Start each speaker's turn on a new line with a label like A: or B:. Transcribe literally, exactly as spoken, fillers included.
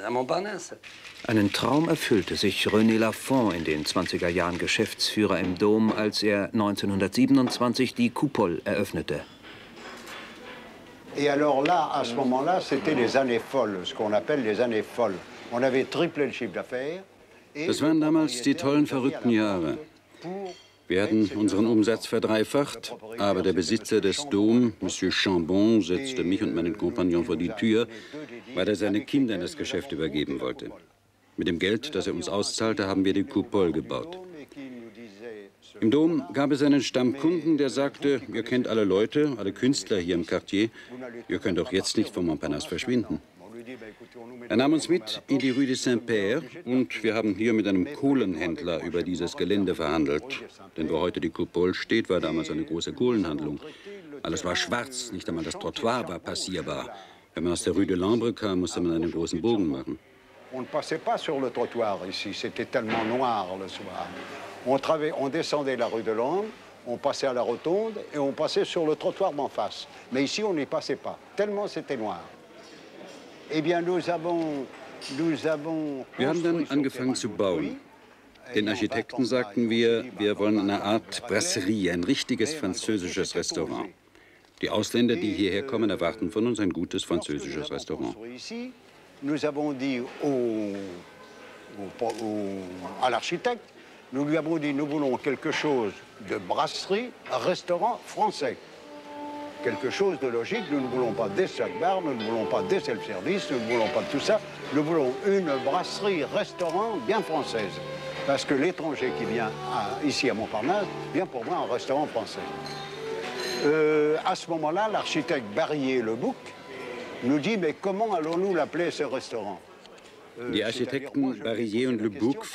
A: Einen Traum erfüllte sich René Lafont in den zwanziger Jahren Geschäftsführer im Dom, als er neunzehnhundertsiebenundzwanzig die Coupole eröffnete.
B: Et alors là, à ce moment-là, c'était les années folles, ce qu'on appelle les années folles. On avait triplé le chiffre d'affaires.
C: Das waren damals die tollen, verrückten Jahre. Wir hatten unseren Umsatz verdreifacht, aber der Besitzer des Dom, Monsieur Chambon, setzte mich und meinen Kompagnon vor die Tür, weil er seine Kinder in das Geschäft übergeben wollte. Mit dem Geld, das er uns auszahlte, haben wir die Coupole gebaut. Im Dom gab es einen Stammkunden, der sagte, ihr kennt alle Leute, alle Künstler hier im Quartier, ihr könnt auch jetzt nicht von Montparnasse verschwinden. Er nahm uns mit in die Rue de Saint-Père und wir haben hier mit einem Kohlenhändler über dieses Gelände verhandelt. Denn wo heute die Coupole steht, war damals eine große Kohlenhandlung. Alles war schwarz, nicht einmal das Trottoir war passierbar. Wenn man aus der Rue de l'Ambre kam, musste man einen großen Bogen machen.
B: On ne passait pas sur le trottoir ici, c'était tellement noir le soir. On, on descendait la rue de l'Ambre, on passait à la rotonde et on passait sur le trottoir d'en face. Mais ici, on n'y passait pas, tellement c'était noir. Eh bien, nous avons, nous avons
C: wir haben dann angefangen zu bauen. Den Architekten sagten wir, wir wollen eine Art Brasserie, ein richtiges französisches Restaurant. Die Ausländer, die hierher kommen, erwarten von uns ein gutes französisches Restaurant.
B: Nous avons dit au, au, au, à l'architecte, nous lui avons dit, nous voulons quelque chose de brasserie, restaurant français. Quelque chose de logique, nous ne voulons pas des sacs-bars, nous ne voulons pas des self-service, nous ne voulons pas tout ça. Nous voulons une brasserie, restaurant bien française. Parce que l'étranger qui vient à, ici à Montparnasse vient pour voir un restaurant français. Euh, à ce moment-là, l'architecte Barrier-Lebouc nous dit, mais comment allons-nous l'appeler ce restaurant?
C: Die Architekten Barrier und Le Bouc